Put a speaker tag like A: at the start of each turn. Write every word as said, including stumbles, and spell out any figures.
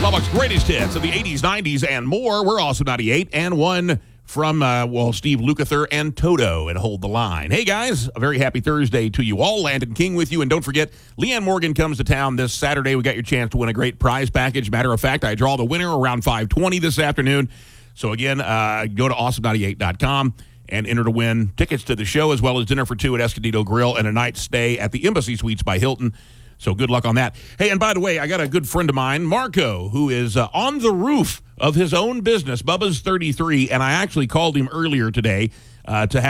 A: Lubbock's greatest hits of the eighties, nineties, and more. We're also ninety-eight, and one from, uh, well, Steve Lukather and Toto and Hold the Line. Hey, guys, a very happy Thursday to you all. Landon King with you. And don't forget, Leanne Morgan comes to town this Saturday. We got your chance to win a great prize package. Matter of fact, I draw the winner around five twenty this afternoon. So, again, uh, go to awesome ninety-eight dot com and enter to win tickets to the show as well as dinner for two at Escondido Grill and a night stay at the Embassy Suites by Hilton. So good luck on that. Hey, and by the way, I got a good friend of mine, Marco, who is uh, on the roof of his own business, Bubba's thirty-three, and I actually called him earlier today uh, to have